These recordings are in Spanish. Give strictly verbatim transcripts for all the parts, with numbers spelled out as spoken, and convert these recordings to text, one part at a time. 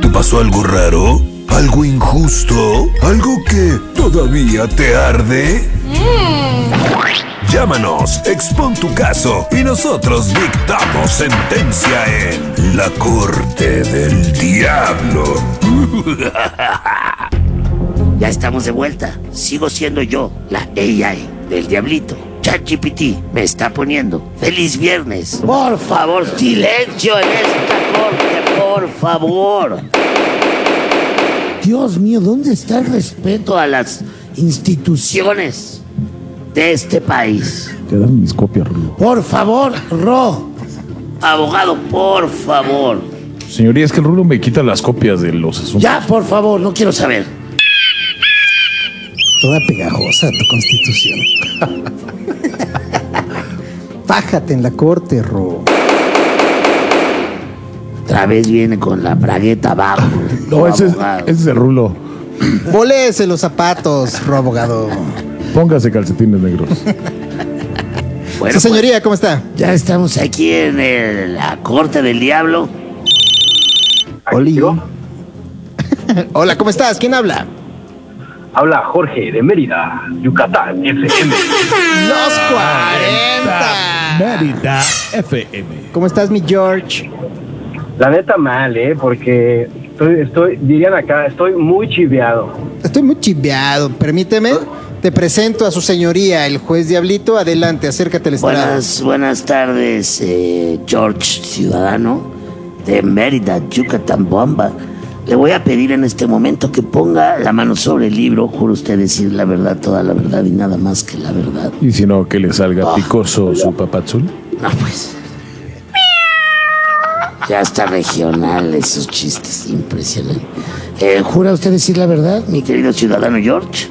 pasó algo raro? ¿Algo injusto? ¿Algo que todavía te arde? Mm. Llámanos, expon tu caso y nosotros dictamos sentencia en La Corte del Diablo. Ya estamos de vuelta. Sigo siendo yo, la A I del Diablito. ChatGPT me está poniendo feliz viernes. Por favor, silencio en esta corte, por favor. Dios mío, ¿dónde está el respeto a las instituciones de este país? Te dan mis copias, Rulo. Por favor, Ro. Abogado, por favor. Señoría, es que el Rulo me quita las copias de los asuntos. Ya, por favor, no quiero saber. Toda pegajosa tu constitución. Fájate en la corte, Ro. Otra vez viene con la bragueta abajo. No, ese es, ese es el Rulo. Volese los zapatos, Ro, abogado. Póngase calcetines negros. Bueno, sí, señoría, pues, ¿cómo está? Ya estamos aquí en el, la Corte del Diablo. Oli. Hola, ¿cómo estás? ¿Quién habla? Habla Jorge de Mérida, Yucatán, F M. Los cuarenta. Mérida, F M. ¿Cómo estás, mi George? La neta mal, ¿eh? Porque estoy, estoy, dirían acá, estoy muy chiveado. Estoy muy chiveado. Permíteme, te presento a su señoría, el juez Diablito. Adelante, acércate al estrado. Buenas, buenas tardes, eh, George Ciudadano de Mérida, Yucatán, Bomba. Le voy a pedir en este momento que ponga la mano sobre el libro. Juro usted decir la verdad, toda la verdad y nada más que la verdad. ¿Y si no, que le salga oh. picoso su papazul? No, pues... Ya está regional esos chistes, impresionante. Eh, ¿Jura usted decir la verdad, mi querido ciudadano George?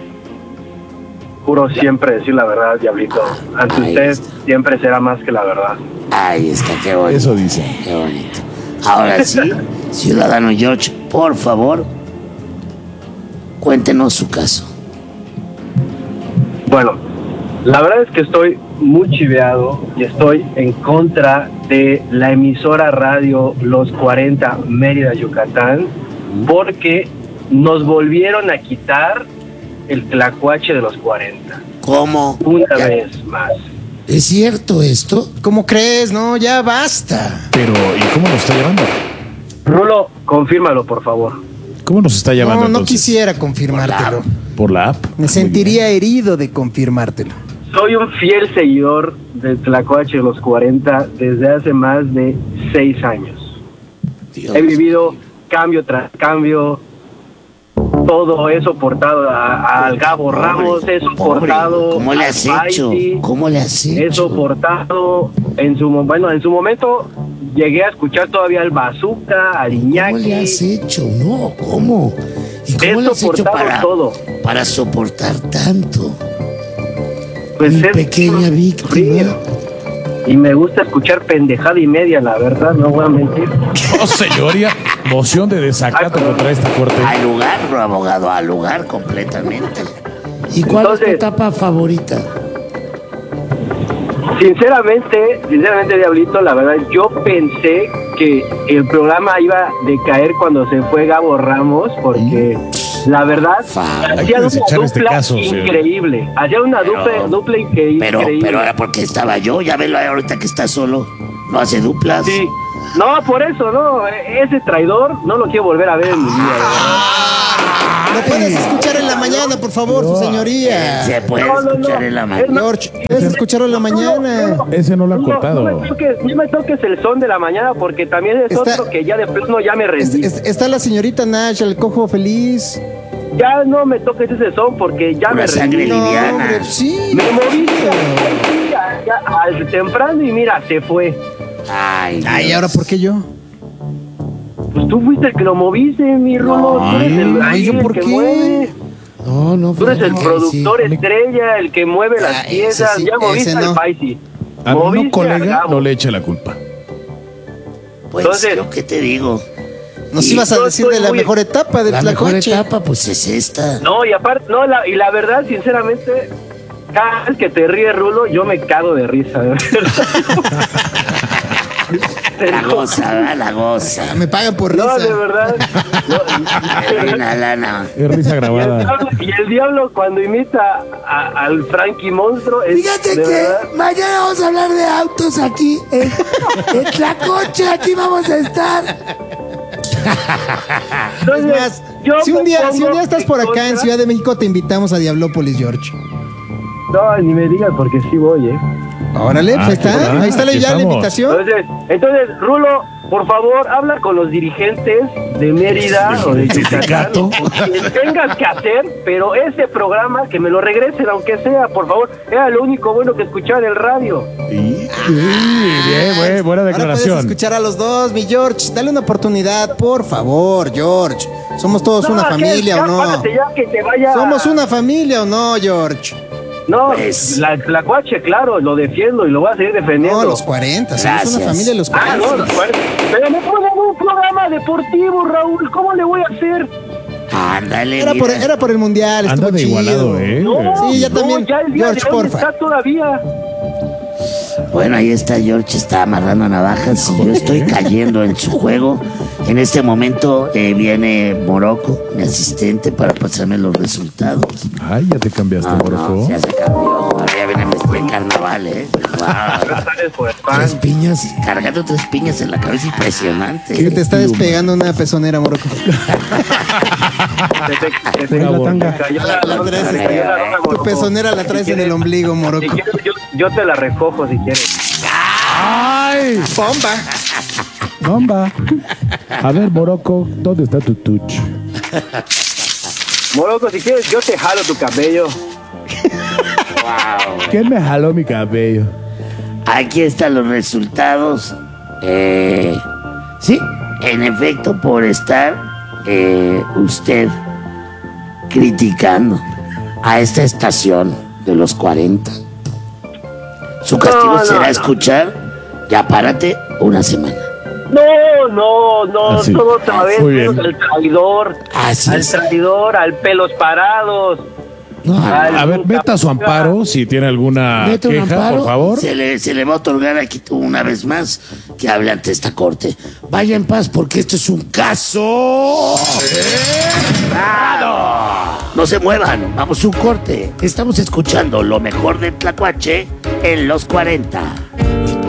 Juro siempre decir la verdad, Diablito. Ante Ahí usted está. Siempre será más que la verdad. Ahí está, qué bonito. Eso dice. Qué bonito. Ahora sí, ciudadano George, por favor, cuéntenos su caso. Bueno, la verdad es que estoy muy chiveado y estoy en contra de la emisora radio Los cuarenta Mérida, Yucatán, porque nos volvieron a quitar el tlacuache de los cuarenta. ¿Cómo? Una ya. vez más. ¿Es cierto esto? ¿Cómo crees? No, ya basta. Pero, ¿y cómo nos está llamando? Rulo, confírmalo, por favor. ¿Cómo nos está llamando No, no entonces? quisiera confirmártelo. ¿Por la app? Me sentiría herido de confirmártelo. Soy un fiel seguidor del tlacuache de los cuarenta desde hace más de seis años. Dios. He vivido cambio tras cambio. Todo he soportado al Gabo Ramos, he soportado. ¿Cómo le has hecho? ¿Cómo le has hecho? He soportado en su bueno, en su momento llegué a escuchar todavía al Bazooka, al Iñaki. ¿Cómo le has hecho? No, ¿cómo? ¿Y cómo he le has hecho para, todo. para soportar tanto? Pues Mi es pequeña víctima. Y me gusta escuchar pendejada y media, la verdad, no voy a mentir. Oh, señoría, moción de desacato contra esta corte. Al lugar, abogado, al lugar completamente. ¿Y cuál Entonces, es tu etapa favorita? Sinceramente, sinceramente, Diablito, la verdad, yo pensé que el programa iba a decaer cuando se fue Gabo Ramos, porque ¿Mm? la verdad, hacía una dupla este caso, increíble. Sí. Hacía una dupla, pero, dupla increíble. Pero, pero era porque estaba yo, ya velo ahorita que está solo. No hace duplas. Sí. No, por eso, no. Ese traidor no lo quiero volver a ver en mi vida. ¿Lo puedes escuchar en la mañana, por favor, no. su señoría? Se puede no, no, escuchar no. en la mañana. George, puedes escucharlo en la mañana. Ese no lo ha cortado. No, no, me toques, no me toques el son de la mañana porque también es está, otro que ya de plano ya me rendí. Es, es, está la señorita Nash, el cojo feliz. Ya no me toques ese son porque ya Una me sangre rendí. liviana. No, hombre, sí. Me moví ya, ya, al temprano y mira, se fue. Ay, Ay, ¿ahora por qué yo? Pues tú fuiste el que lo moviste, mi Rulo. No, tú eres el, ay, ¿yo el por que qué? mueve. No, no. Tú eres el no, productor sí. estrella, el que mueve las ah, piezas. Sí, ya moviste no. al Paisi. A mí no, colega, no le eche la culpa. Pues, Entonces, ¿yo qué te digo? Nos y ibas a decir de la muy... mejor etapa del La tlacuache. mejor etapa, pues es esta. No, y aparte, no, la, y la verdad, sinceramente, cada vez que te ríes, Rulo, yo me cago de risa. La goza, ¿verdad? La goza. Me pagan por risa. No, de verdad. Hay una lana. Es risa Y el, grabada. diablo, y el diablo cuando imita a- al Frankie Monstruo es Fíjate de que verdad. mañana vamos a hablar de autos aquí. En, en Tlacoche, aquí vamos a estar. Entonces, Es más, yo si un me día, si un pongo día estás por acá en contra- Ciudad de México, te invitamos a Diablópolis, George. No, ni me digas porque sí voy, ¿eh? Órale, Ah, pues qué está. bueno, Ahí está la- aquí ya la estamos. invitación. Entonces, entonces, Rulo, por favor, habla con los dirigentes de Mérida o de Yucatán. Que tengas que hacer, pero ese programa que me lo regresen, aunque sea, por favor. Era lo único bueno que escuchaba en el radio. Sí, bien, buen- buena Ahora puedes declaración. escuchar a los dos, mi George. Dale una oportunidad, por favor, George. ¿Somos todos una No, familia que- o ya, no? párate ya que te vaya. ¿Somos una familia o no, George? No, Pues- la Tlacuache, claro, lo defiendo y lo voy a seguir defendiendo. No, los cuarenta. Somos Gracias. una familia de los Ah, cuarenta. no, los cuarenta. Pero me ponen un programa deportivo, Raúl. ¿Cómo le voy a hacer? Ándale, Era por, mira. era por el mundial, Anda estuvo de chido. igualado, ¿eh? No, Sí, ya no, también. ya el día George, de hoy porfa. está todavía. Bueno, ahí está George, está amarrando navajas y yo estoy cayendo en su juego. En este momento eh, viene Morocco, mi asistente, para pasarme los resultados. Ay, ya te cambiaste, No, Morocco. no, ya se cambió. Ahora ya viene el carnaval, ¿eh? Wow. Sales por el pan. Tres piñas, cargando tres piñas en la cabeza, impresionante. Que te está despegando una pezonera, Morocco. Se te- se te- Una se te tanga. cayó la- La traes- se cayó la ropa, Tu Morocco. pezonera la traes Si en el quieres- ombligo, Si Morocco. quieres, yo, yo te la recojo si quieres. ¡Ay! ¡Bomba! Bomba. A ver, Morocco, ¿dónde está tu touch? Morocco, si quieres, yo te jalo tu cabello. ¿Quién me jaló mi cabello? Aquí están los resultados. Eh, sí, en efecto, por estar eh, usted criticando a esta estación de los cuarenta, su castigo No, no, será no. escuchar Ya párate una semana. No, no, no, Así. todo otra vez, Muy menos bien. al traidor, Así al es. traidor, al pelos parados. No, al A ver, nunca meta su fuga. amparo si tiene alguna Mete un queja, amparo, por favor. Se le, se le va a otorgar aquí una vez más que hable ante esta corte. Vaya en paz porque esto es un caso cerrado. No se muevan, vamos a un corte. Estamos escuchando lo mejor de Tlacuache en los cuarenta.